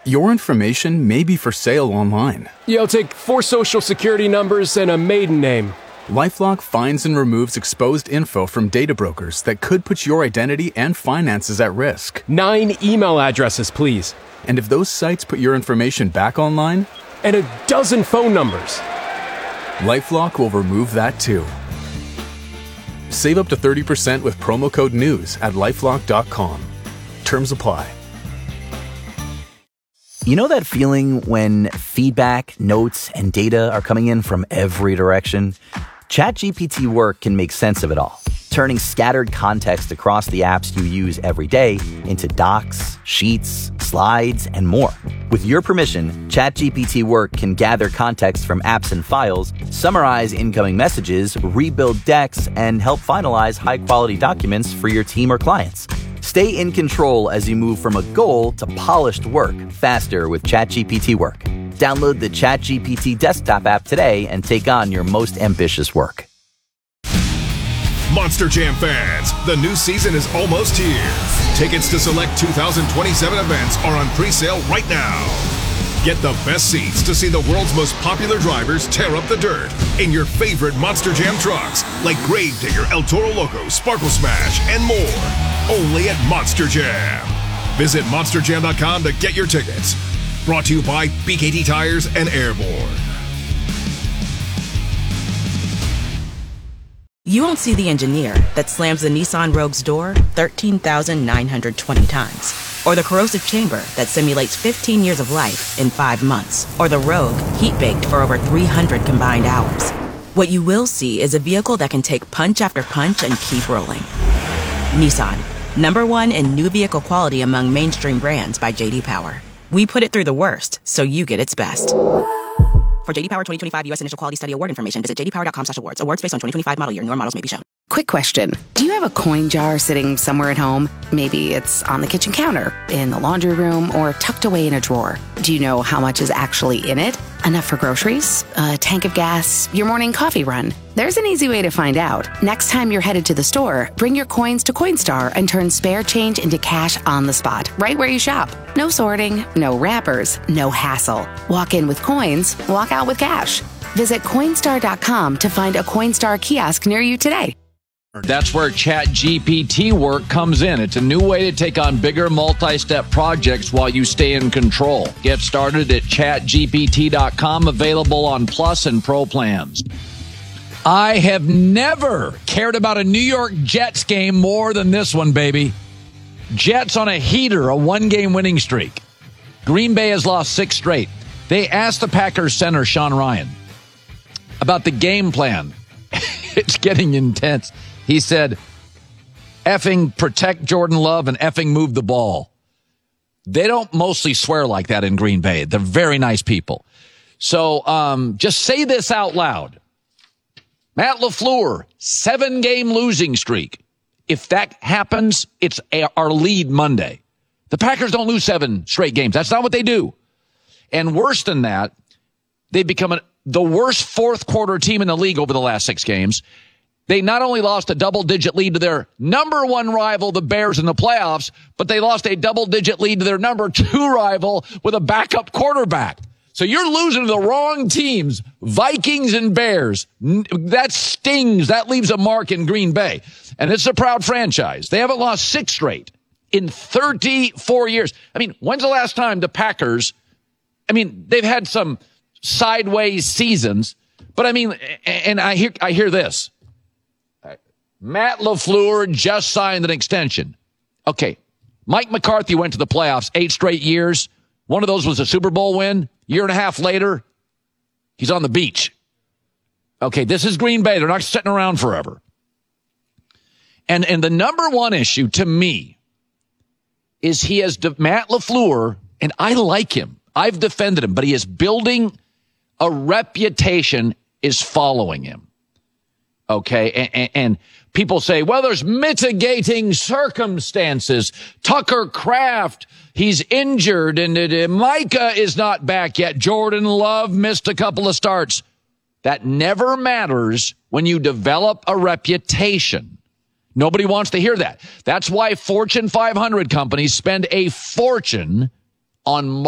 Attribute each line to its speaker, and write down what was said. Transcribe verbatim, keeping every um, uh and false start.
Speaker 1: Your information may be for sale online.
Speaker 2: Yeah, I'll take four social security numbers and a maiden name.
Speaker 1: LifeLock finds and removes exposed info from data brokers that could put your identity and finances at risk.
Speaker 2: Nine email addresses, please.
Speaker 1: And if those sites put your information back online?
Speaker 2: And a dozen phone numbers.
Speaker 1: LifeLock will remove that too. Save up to thirty percent with promo code NEWS at lifelock dot com. Terms apply.
Speaker 3: You know that feeling when feedback, notes, and data are coming in from every direction? ChatGPT Work can make sense of it all, turning scattered context across the apps you use every day into docs, sheets, slides, and more. With your permission, ChatGPT Work can gather context from apps and files, summarize incoming messages, rebuild decks, and help finalize high-quality documents for your team or clients. Stay in control as you move from a goal to polished work faster with ChatGPT Work. Download the ChatGPT desktop app today and take on your most ambitious work.
Speaker 4: Monster Jam fans, the new season is almost here. Tickets to select two thousand twenty-seven events are on pre-sale right now. Get the best seats to see the world's most popular drivers tear up the dirt in your favorite Monster Jam trucks, like Gravedigger, El Toro Loco, Sparkle Smash, and more. Only at Monster Jam. Visit monster jam dot com to get your tickets. Brought to you by B K T Tires and Airborne.
Speaker 5: You won't see the engineer that slams the Nissan Rogue's door thirteen thousand nine hundred twenty times. Or the corrosive chamber that simulates fifteen years of life in five months. Or the Rogue heat-baked for over three hundred combined hours. What you will see is a vehicle that can take punch after punch and keep rolling. Nissan, number one in new vehicle quality among mainstream brands by J D Power. We put it through the worst, so you get its best. For J D Power twenty twenty-five U S Initial Quality Study Award information, visit j d power dot com slash awards. Awards based on twenty twenty-five model year. Newer models may be shown.
Speaker 6: Quick question. Do you have a coin jar sitting somewhere at home? Maybe it's on the kitchen counter, in the laundry room, or tucked away in a drawer. Do you know how much is actually in it? Enough for groceries? A tank of gas? Your morning coffee run? There's an easy way to find out. Next time you're headed to the store, bring your coins to Coinstar and turn spare change into cash on the spot, right where you shop. No sorting, no wrappers, no hassle. Walk in with coins, walk out with cash. Visit Coinstar dot com to find a Coinstar kiosk near you today.
Speaker 7: That's where ChatGPT Work comes in. It's a new way to take on bigger multi-step projects while you stay in control. Get started at chat G P T dot com, available on Plus and Pro plans. I have never cared about a New York Jets game more than this one, baby. Jets on a heater, a one-game winning streak. Green Bay has lost six straight. They asked the Packers center, Sean Ryan, about the game plan. It's getting intense. He said, effing protect Jordan Love and effing move the ball. They don't mostly swear like that in Green Bay. They're very nice people. So um, just say this out loud. Matt LaFleur, seven-game losing streak. If that happens, it's a, our lead Monday. The Packers don't lose seven straight games. That's not what they do. And worse than that, they've become a, the worst fourth-quarter team in the league over the last six games. They not only lost a double-digit lead to their number one rival, the Bears, in the playoffs, but they lost a double-digit lead to their number two rival with a backup quarterback. So you're losing to the wrong teams, Vikings and Bears. That stings. That leaves a mark in Green Bay. And it's a proud franchise. They haven't lost six straight in thirty-four years. I mean, when's the last time the Packers, I mean, they've had some sideways seasons, but I mean, and I hear, I hear this. Matt LaFleur just signed an extension. Okay, Mike McCarthy went to the playoffs eight straight years. One of those was a Super Bowl win. Year and a half later, he's on the beach. Okay, this is Green Bay. They're not sitting around forever. And and the number one issue to me is he has de- Matt LaFleur, and I like him. I've defended him, but he is building a reputation, is following him. Okay, and, and, and people say, well, there's mitigating circumstances. Tucker Kraft, he's injured, and uh, Micah is not back yet. Jordan Love missed a couple of starts. That never matters when you develop a reputation. Nobody wants to hear that. That's why Fortune five hundred companies spend a fortune on